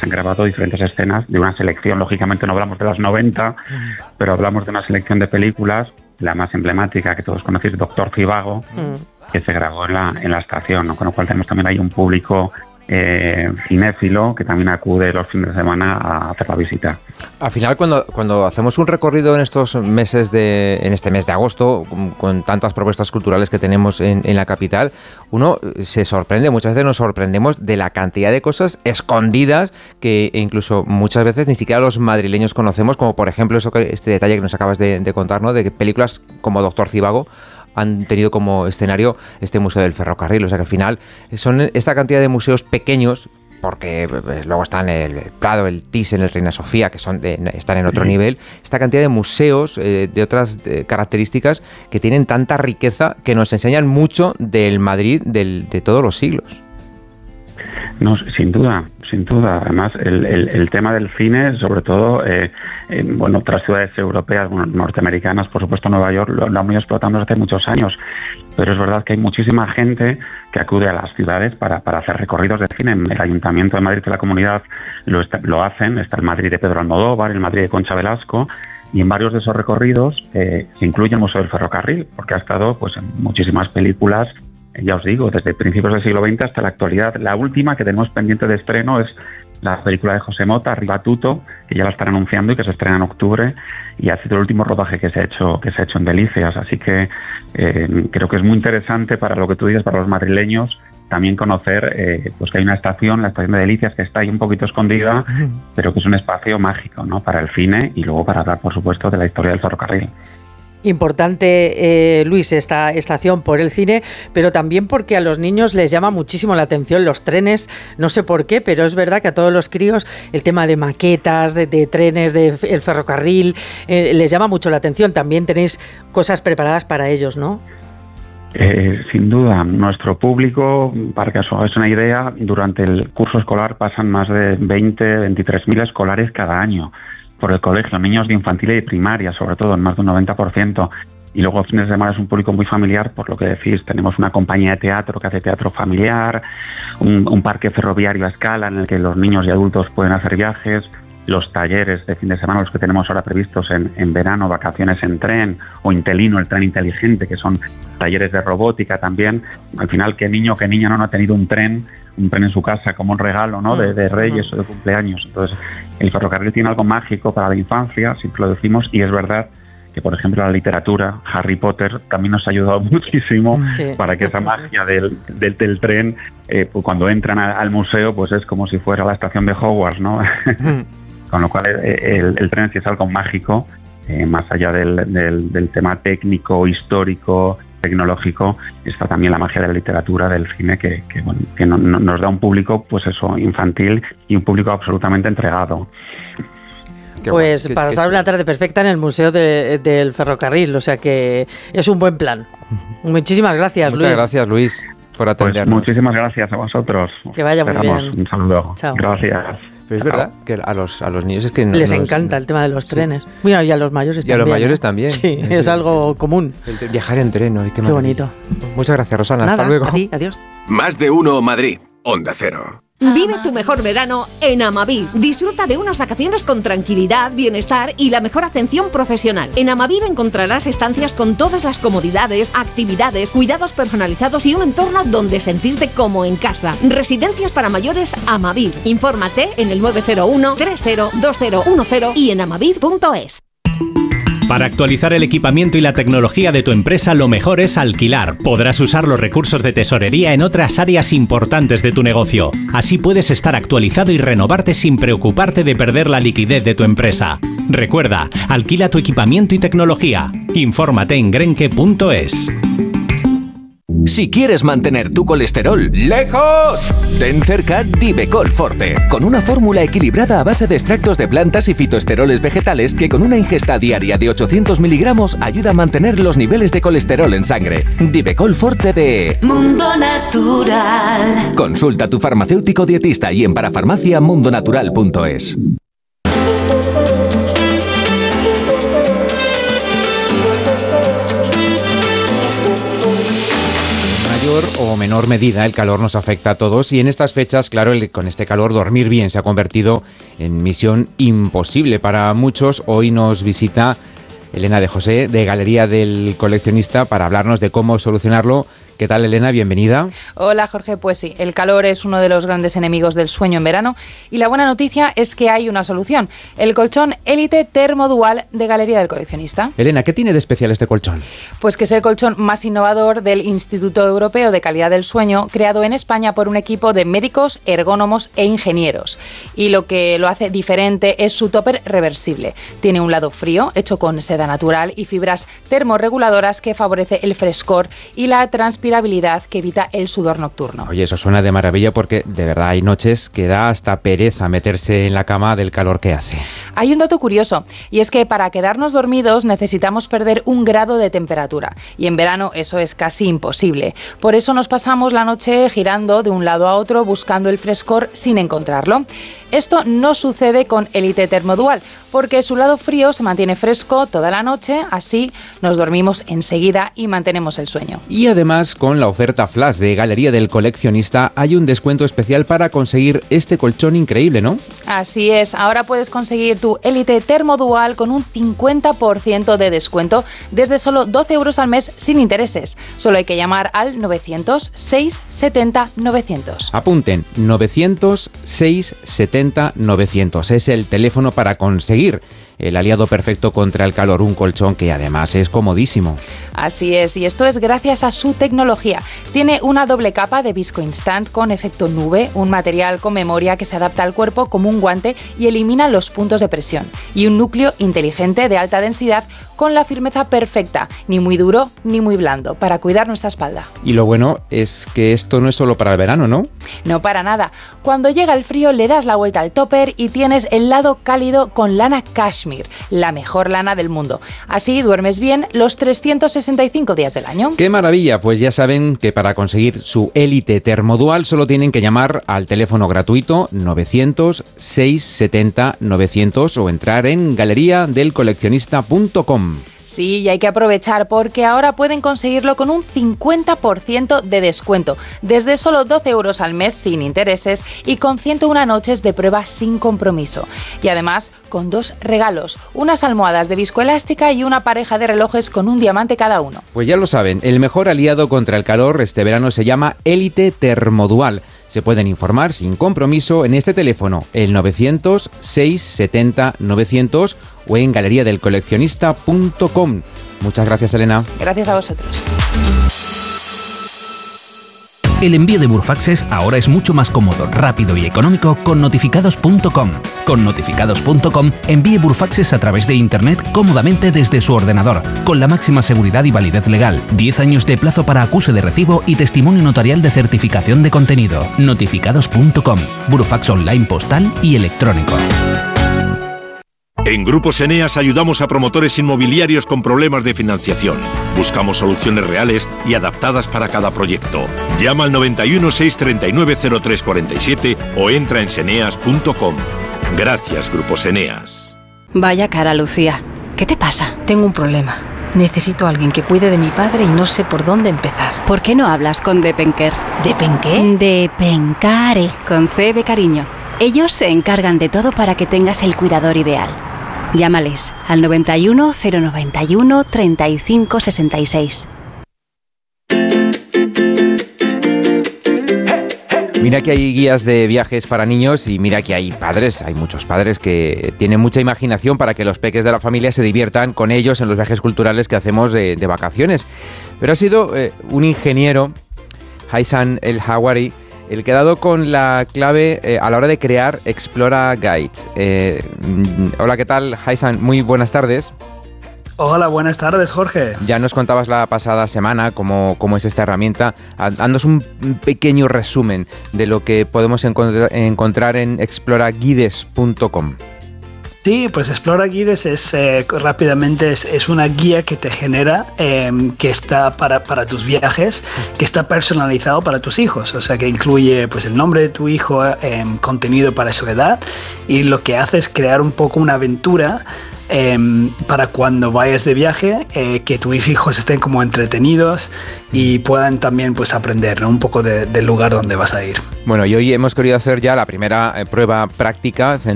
han grabado diferentes escenas de una selección. Lógicamente no hablamos de las 90, pero hablamos de una selección de películas. La más emblemática que todos conocéis, Doctor Zhivago, que se grabó en la estación, ¿no? Con lo cual tenemos también ahí un público cinéfilo que también acude los fines de semana a hacer la visita. Al final, cuando hacemos un recorrido en este mes de agosto, con tantas propuestas culturales que tenemos en la capital, uno se sorprende, muchas veces nos sorprendemos de la cantidad de cosas escondidas que incluso muchas veces ni siquiera los madrileños conocemos, como por ejemplo este detalle que nos acabas de contar, ¿no? De que películas como Doctor Zhivago han tenido como escenario este Museo del Ferrocarril. O sea que al final son esta cantidad de museos pequeños, porque luego están el Prado, el Thyssen, el Reina Sofía, que están en otro nivel. Esta cantidad de museos de otras características que tienen tanta riqueza, que nos enseñan mucho del Madrid de todos los siglos. No, sin duda. Además, el tema del cine, sobre todo, otras ciudades europeas, norteamericanas, por supuesto Nueva York, lo han venido explotando desde hace muchos años. Pero es verdad que hay muchísima gente que acude a las ciudades para hacer recorridos de cine. El Ayuntamiento de Madrid y la Comunidad lo hacen. Está el Madrid de Pedro Almodóvar, el Madrid de Concha Velasco. Y en varios de esos recorridos se incluye el Museo del Ferrocarril, porque ha estado pues en muchísimas películas. Ya os digo, desde principios del siglo XX hasta la actualidad. La última que tenemos pendiente de estreno es la película de José Mota, Ribatuto, que ya la están anunciando y que se estrena en octubre, y ha sido el último rodaje que se ha hecho en Delicias. Así que creo que es muy interesante para lo que tú dices, para los madrileños, también conocer pues que hay una estación, la estación de Delicias, que está ahí un poquito escondida, pero que es un espacio mágico, ¿no? Para el cine y luego para hablar, por supuesto, de la historia del ferrocarril. Importante, Luis, esta estación por el cine, pero también porque a los niños les llama muchísimo la atención los trenes, no sé por qué, pero es verdad que a todos los críos el tema de maquetas, de trenes, el ferrocarril, les llama mucho la atención. También tenéis cosas preparadas para ellos, ¿no? Sin duda, nuestro público, para que os hagáis una idea, durante el curso escolar pasan más de 23.000 escolares cada año por el colegio, niños de infantil y de primaria, sobre todo, en más de un 90%. Y luego fines de semana es un público muy familiar, por lo que decís, tenemos una compañía de teatro que hace teatro familiar, un parque ferroviario a escala en el que los niños y adultos pueden hacer viajes, los talleres de fin de semana, los que tenemos ahora previstos en verano, vacaciones en tren, o Intelino, el tren inteligente, que son talleres de robótica también. Al final, ¿qué niño, qué niña no ha tenido un tren en su casa como un regalo, ¿no? de Reyes o de cumpleaños? Entonces, el ferrocarril tiene algo mágico para la infancia, siempre lo decimos, y es verdad que, por ejemplo, la literatura, Harry Potter, también nos ha ayudado muchísimo para que esa magia del tren, pues cuando entran al museo, pues es como si fuera la estación de Hogwarts, ¿no? Con lo cual, el tren sí es algo mágico, más allá del tema técnico, histórico, tecnológico, está también la magia de la literatura, del cine, que nos da un público, pues eso, infantil, y un público absolutamente entregado. Pues para pasar una tarde perfecta en el Museo del Ferrocarril, o sea que es un buen plan. Muchísimas gracias, Luis. Muchas gracias, Luis, por atendernos. Pues muchísimas gracias a vosotros. Que vaya muy bien. Un saludo. Chao. Gracias. Pero es verdad que a los niños es que les encanta el tema de los trenes. Bueno, y a los mayores también. Y a los mayores también. Sí, es algo común. Viajar en tren, ¿no? Qué bonito. Muchas gracias, Rosana. Nada, hasta luego. A ti, adiós. Más de uno Madrid. Onda Cero. Vive tu mejor verano en Amavir. Disfruta de unas vacaciones con tranquilidad, bienestar y la mejor atención profesional. En Amavir encontrarás estancias con todas las comodidades, actividades, cuidados personalizados y un entorno donde sentirte como en casa. Residencias para mayores Amavir. Infórmate en el 901 302010 y en amavir.es. Para actualizar el equipamiento y la tecnología de tu empresa, lo mejor es alquilar. Podrás usar los recursos de tesorería en otras áreas importantes de tu negocio. Así puedes estar actualizado y renovarte sin preocuparte de perder la liquidez de tu empresa. Recuerda, alquila tu equipamiento y tecnología. Infórmate en grenke.es. Si quieres mantener tu colesterol lejos, ten cerca Divecol Forte, con una fórmula equilibrada a base de extractos de plantas y fitoesteroles vegetales que con una ingesta diaria de 800 miligramos ayuda a mantener los niveles de colesterol en sangre. Divecol Forte de Mundo Natural. Consulta a tu farmacéutico dietista y en parafarmacia.mundonatural.es. mayor o menor medida el calor nos afecta a todos y en estas fechas, claro, con este calor dormir bien se ha convertido en misión imposible para muchos. Hoy nos visita Elena de José, de Galería del Coleccionista, para hablarnos de cómo solucionarlo. ¿Qué tal, Elena? Bienvenida. Hola, Jorge. Pues sí, el calor es uno de los grandes enemigos del sueño en verano y la buena noticia es que hay una solución, el colchón Elite Termodual de Galería del Coleccionista. Elena, ¿qué tiene de especial este colchón? Pues que es el colchón más innovador del Instituto Europeo de Calidad del Sueño, creado en España por un equipo de médicos, ergónomos e ingenieros. Y lo que lo hace diferente es su topper reversible. Tiene un lado frío, hecho con seda natural y fibras termorreguladoras que favorece el frescor y la transpiración que evita el sudor nocturno. Oye, eso suena de maravilla porque de verdad hay noches que da hasta pereza meterse en la cama del calor que hace. Hay un dato curioso y es que para quedarnos dormidos necesitamos perder 1 grado de temperatura y en verano eso es casi imposible. Por eso nos pasamos la noche girando de un lado a otro buscando el frescor sin encontrarlo. Esto no sucede con Elite Termodual porque su lado frío se mantiene fresco toda la noche, así nos dormimos enseguida y mantenemos el sueño. Y además, con la oferta flash de Galería del Coleccionista, hay un descuento especial para conseguir este colchón increíble, ¿no? Así es, ahora puedes conseguir tu Elite Termodual con un 50% de descuento desde solo 12 euros al mes sin intereses. Solo hay que llamar al 900 670 900. Apunten, 900 670 900. Es el teléfono para conseguir el aliado perfecto contra el calor, un colchón que además es comodísimo. Así es, y esto es gracias a su tecnología. Tiene una doble capa de Visco Instant con efecto nube, un material con memoria que se adapta al cuerpo como un guante y elimina los puntos de presión. Y un núcleo inteligente de alta densidad con la firmeza perfecta, ni muy duro ni muy blando, para cuidar nuestra espalda. Y lo bueno es que esto no es solo para el verano, ¿no? No para nada. Cuando llega el frío le das la vuelta al topper y tienes el lado cálido con lana cashmere, la mejor lana del mundo. Así duermes bien los 365 días del año. ¡Qué maravilla! Pues ya saben que para conseguir su Elite Termodual solo tienen que llamar al teléfono gratuito 900 670 900 o entrar en galeriadelcoleccionista.com. Sí, y hay que aprovechar porque ahora pueden conseguirlo con un 50% de descuento, desde solo 12 euros al mes sin intereses y con 101 noches de prueba sin compromiso. Y además con 2 regalos, unas almohadas de viscoelástica y una pareja de relojes con un diamante cada uno. Pues ya lo saben, el mejor aliado contra el calor este verano se llama Elite Termodual. Se pueden informar sin compromiso en este teléfono, el 900 670 900 o en galeriadelcoleccionista.com. Muchas gracias, Elena. Gracias a vosotros. El envío de Burfaxes ahora es mucho más cómodo, rápido y económico con notificados.com. Con notificados.com envíe Burfaxes a través de Internet cómodamente desde su ordenador, con la máxima seguridad y validez legal, 10 años de plazo para acuse de recibo y testimonio notarial de certificación de contenido. Notificados.com, Burfax online postal y electrónico. En Grupos Eneas ayudamos a promotores inmobiliarios con problemas de financiación. Buscamos soluciones reales y adaptadas para cada proyecto. Llama al 91 639 0347 o entra en seneas.com. Gracias, Grupos Eneas. Vaya cara, Lucía. ¿Qué te pasa? Tengo un problema. Necesito a alguien que cuide de mi padre y no sé por dónde empezar. ¿Por qué no hablas con Depenker? ¿Depenqué? Depencare, con C de cariño. Ellos se encargan de todo para que tengas el cuidador ideal. Llámales al 91 091 35 66. Mira que hay guías de viajes para niños y mira que hay muchos padres que tienen mucha imaginación para que los peques de la familia se diviertan con ellos en los viajes culturales que hacemos de vacaciones. Pero ha sido un ingeniero, Haitham El Hawari, el que ha dado con la clave a la hora de crear Explora Guide. Hola, ¿qué tal, Haitham? Muy buenas tardes. Hola, buenas tardes, Jorge. Ya nos contabas la pasada semana cómo es esta herramienta. Haznos un pequeño resumen de lo que podemos encontrar en exploraguides.com. Sí, pues Explora Guides rápidamente es una guía que te genera, que está para tus viajes, que está personalizado para tus hijos, o sea que incluye pues el nombre de tu hijo, contenido para su edad, y lo que hace es crear un poco una aventura para cuando vayas de viaje, que tus hijos estén como entretenidos y puedan también pues aprender, ¿no? Un poco del lugar donde vas a ir. Bueno, y hoy hemos querido hacer ya la primera prueba práctica